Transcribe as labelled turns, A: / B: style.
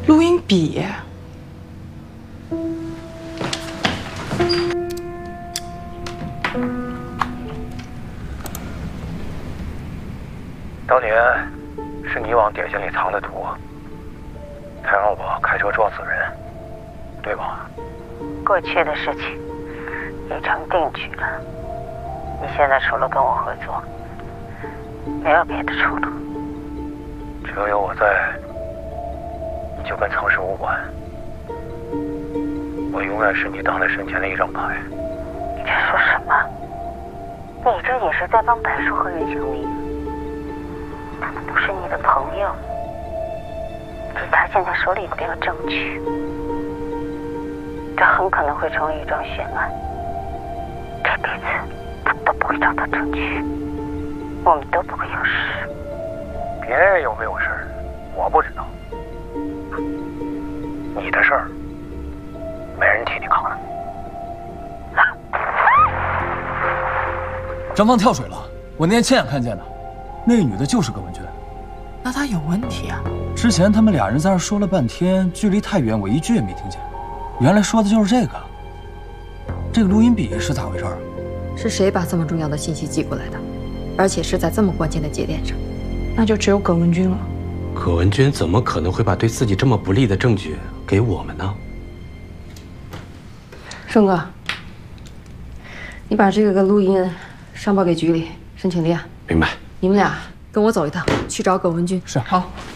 A: 录音笔。
B: 当年是你往点心里藏的毒，才让我开车撞死人，对吧？
C: 过去的事情已成定局了。你现在除了跟我合作，没有别的出路。
B: 只要有我在，你就跟曾氏无关。我永远是你挡在身前的一张牌。
C: 你在说什么？你这也是在帮白叔和任强力。他们不是你的朋友，以他现在手里的这个证据，这很可能会成为一桩悬案。这辈子他都不会找到证据，我们都不会有事。
B: 别人有没有事儿，我不知道。你的事儿，没人替你扛了。
D: 张芳跳水了，我那天亲眼看见的。那个女的就是葛文娟。
A: 那她有问题啊？
D: 之前他们俩人在那说了半天，距离太远，我一句也没听见。原来说的就是这个。这个录音笔是咋回事？
E: 是谁把这么重要的信息寄过来的？而且是在这么关键的节点上。
A: 那就只有葛文君了。
F: 葛文君怎么可能会把对自己这么不利的证据给我们呢？
E: 顺哥，你把这个录音上报给局里申请立案。
F: 明白。
E: 你们俩跟我走一趟，去找葛文君。
D: 是。
A: 好。